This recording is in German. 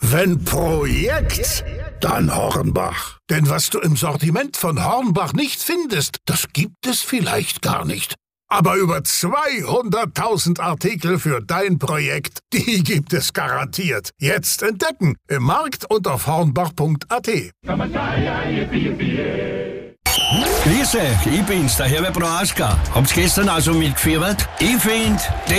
Wenn Projekt, dann Hornbach. Denn was du im Sortiment von Hornbach nicht findest, das gibt es vielleicht gar nicht. Aber über 200.000 Artikel für dein Projekt, die gibt es garantiert. Jetzt entdecken im Markt und auf hornbach.at. Grüße, ich bin's, der Herbert Prohaska. Habt's gestern also mitgeführt? Ich find,